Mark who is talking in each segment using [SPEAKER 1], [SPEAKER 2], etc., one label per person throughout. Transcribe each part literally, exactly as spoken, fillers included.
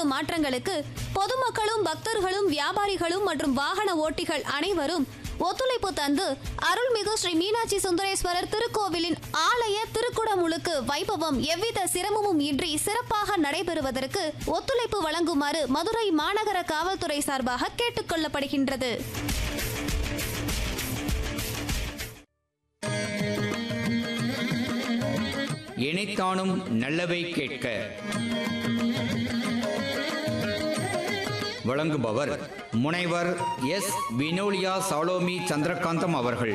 [SPEAKER 1] ஏற்படும் மாற்றங்களுக்கு பொதுமக்களும் பக்தர்களும் வியாபாரிகளும் மற்றும் வாகன ஓட்டிகள் அனைவரும் ஒத்துழைப்பு தந்து அருள்மிகு ஸ்ரீ மீனாட்சி சுந்தரேஸ்வரர் திருக்கோவிலின் ஆலய திருக்குடமுழுக்கு வைபவம் எவ்வித சிரமமும் இன்றி சிறப்பாக நடைபெறுவதற்கு ஒத்துழைப்பு வழங்குமாறு மதுரை மாநகர காவல்துறை சார்பாக கேட்டுக் கொள்ளப்படுகின்றது.
[SPEAKER 2] இணைத்தானும் நல்லவை கேட்க வழங்குபவர் முனைவர் எஸ் வினோலியா சாலோமி சந்திரகாந்தம் அவர்கள்.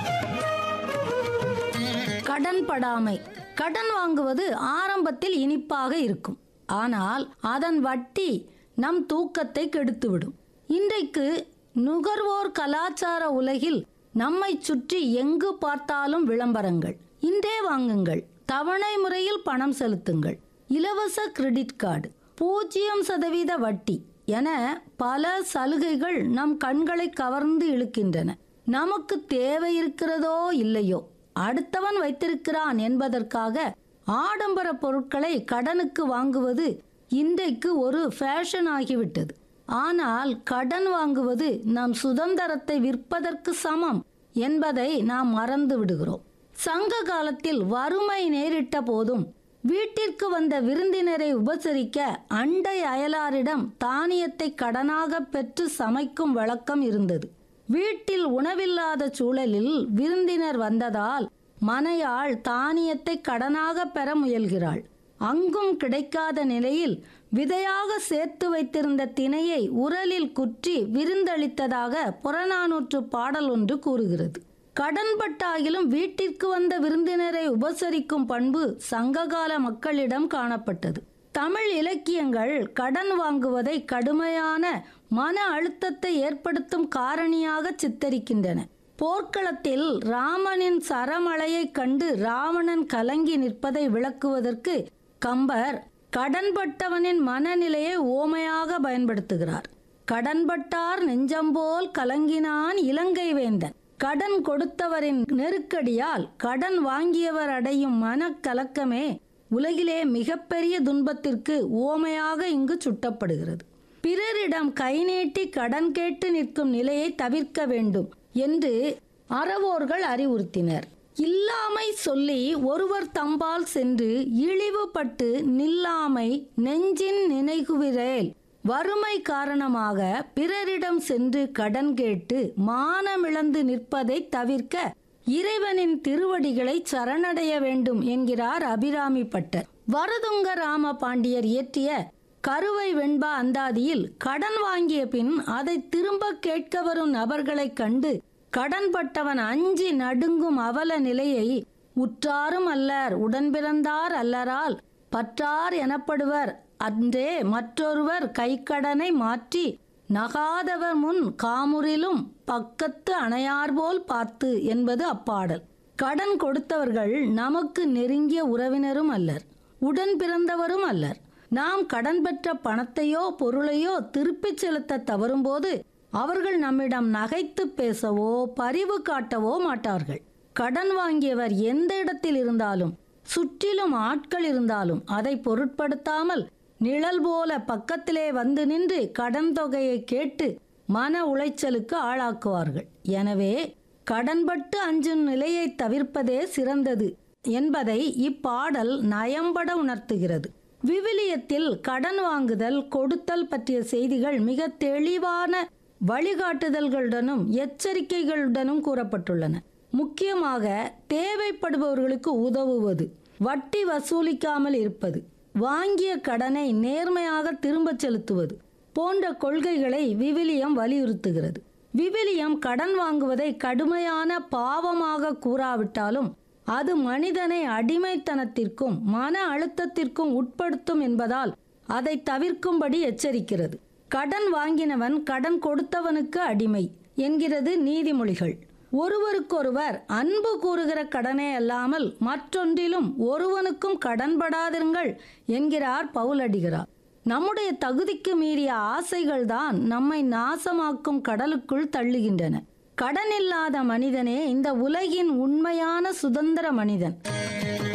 [SPEAKER 3] கடன் படாமை. கடன் வாங்குவது ஆரம்பத்தில் இனிப்பாக இருக்கும், ஆனால் அதன் வட்டி நம் தூக்கத்தை கெடுத்துவிடும். இன்றைக்கு நுகர்வோர் கலாச்சார உலகில் நம்மை சுற்றி எங்கு பார்த்தாலும் விளம்பரங்கள். இன்றே வாங்குங்கள், தவணை முறையில் பணம் செலுத்துங்கள், இலவச கிரெடிட் கார்டு, பூஜ்ஜியம் சதவீத வட்டி என பல சலுகைகள் நம் கண்களை கவர்ந்து இழுக்கின்றன. நமக்கு தேவை இருக்கிறதோ இல்லையோ, அடுத்தவன் வைத்திருக்கிறான் என்பதற்காக ஆடம்பர பொருட்களை கடனுக்கு வாங்குவது இன்றைக்கு ஒரு ஃபேஷன் ஆகிவிட்டது. ஆனால் கடன் வாங்குவது நம் சுதந்திரத்தை விற்பதற்கு சமம் என்பதை நாம் மறந்து விடுகிறோம். சங்க காலத்தில் வறுமை நேரிட்ட போதும் வீட்டிற்கு வந்த விருந்தினரை உபசரிக்க அண்டை அயலாரிடம் தானியத்தை கடனாக பெற்று சமைக்கும் வழக்கம் இருந்தது. வீட்டில் உணவில்லாத சூழலில் விருந்தினர் வந்ததால் மனையாள் தானியத்தை கடனாக பெற முயல்கிறாள். அங்கும் கிடைக்காத நிலையில் விதையாக சேர்த்து வைத்திருந்த திணையை உரலில் குற்றி விருந்தளித்ததாக புறநானூற்று பாடல் ஒன்று கூறுகிறது. கடன்பட்டாகிலும் வீட்டிற்கு வந்த விருந்தினரை உபசரிக்கும் பண்பு சங்ககால மக்களிடம் காணப்பட்டது. தமிழ் இலக்கியங்கள் கடன் வாங்குவதை கடுமையான மன அழுத்தத்தை ஏற்படுத்தும் காரணியாக சித்தரிக்கின்றன. போர்க்களத்தில் ராமனின் சரமழையை கண்டு ராவணன் கலங்கி நிற்பதை விளக்குவதற்கு கம்பர் கடன்பட்டவனின் மனநிலையை ஓமையாக பயன்படுத்துகிறார். கடன்பட்டார் நெஞ்சம்போல் கலங்கினான் இலங்கை வேந்தன். கடன் கொடுத்தவரின் நெருக்கடியால் கடன் வாங்கியவர் அடையும் மனக்கலக்கமே உலகிலே மிகப்பெரிய துன்பத்திற்கு ஓமையாக இங்கு சுட்டப்படுகிறது. பிறரிடம் கை நீட்டி கடன் கேட்டு நிற்கும் நிலையை தவிர்க்க வேண்டும் என்று அறவோர்கள் அறிவுறுத்தினர். இல்லாமை சொல்லி ஒருவர் தம்பால் சென்று இழிவுபட்டு நில்லாமை நெஞ்சின் நினைகுவிரேல். வறுமை காரணமாக பிறரிடம் சென்று கடன் கேட்டு மானமிழந்து நிற்பதை தவிர்க்க இறைவனின் திருவடிகளை சரணடைய வேண்டும் என்கிறார் அபிராமி பட்டர். வரதுங்க ராம பாண்டியர் இயற்றிய கருவை வெண்பா அந்தாதியில் கடன் வாங்கிய பின் அதை திரும்ப கேட்க வரும் நபர்களை கண்டு கடன்பட்டவன் அஞ்சி நடுங்கும் அவல நிலையை உற்றாரும் அல்லர் உடன்பிறந்தார் அல்லரால் பற்றார் எனப்படுவர் அன்றே மற்றொருவர் கைக்கடனை மாற்றி நகாதவர் முன் காமுறிலும் பக்கத்து அணையார்போல் பார்த்து என்பது அப்பாடல். கடன் கொடுத்தவர்கள் நமக்கு நெருங்கிய உறவினரும் அல்லர், உடன் பிறந்தவரும் அல்லர். நாம் கடன் பெற்ற பணத்தையோ பொருளையோ திருப்பிச் செலுத்த தவறும்போது அவர்கள் நம்மிடம் நகைத்து பேசவோ பரிவு காட்டவோ மாட்டார்கள். கடன் வாங்கியவர் எந்த இடத்தில் இருந்தாலும் சுற்றிலும் ஆட்கள் இருந்தாலும் அதை பொருட்படுத்தாமல் நிழல் போல பக்கத்திலே வந்து நின்று கடன் தொகையை கேட்டு மன உளைச்சலுக்கு ஆளாக்குவார்கள். எனவே கடன்பட்டு அஞ்சும் நிலையை தவிர்ப்பதே சிறந்தது என்பதை இப்பாடல் நயம்பட உணர்த்துகிறது. விவிலியத்தில் கடன் வாங்குதல் கொடுத்தல் பற்றிய செய்திகள் மிக தெளிவான வழிகாட்டுதல்களுடனும் எச்சரிக்கைகளுடனும் கூறப்பட்டுள்ளன. முக்கியமாக தேவைப்படுபவர்களுக்கு உதவுவது, வட்டி வசூலிக்காமல் இருப்பது, வாங்கிய கடனை நேர்மையாக திரும்ப செலுத்துவது போன்ற கொள்கைகளை விவிலியம் வலியுறுத்துகிறது. விவிலியம் கடன் வாங்குவதை கடுமையான பாவமாக கூறாவிட்டாலும் அது மனிதனை அடிமைத்தனத்திற்கும் மன அழுத்தத்திற்கும் உட்படுத்தும் என்பதால் அதை தவிர்க்கும்படி எச்சரிக்கிறது. கடன் வாங்கினவன் கடன் கொடுத்தவனுக்கு அடிமை என்கிறது நீதிமொழிகள். ஒருவருக்கொருவர் அன்பு கூறுகிற கடனே அல்லாமல் மற்றொன்றிலும் ஒருவனுக்கும் கடன்படாதிருங்கள் என்கிறார் பவுலடிகளார். நம்முடைய தகுதிக்கு மீறிய ஆசைகள் தான் நம்மை நாசமாக்கும் கடலுக்குள் தள்ளுகின்றன. கடன் இல்லாத மனிதனே இந்த உலகின் உண்மையான சுதந்திர மனிதன்.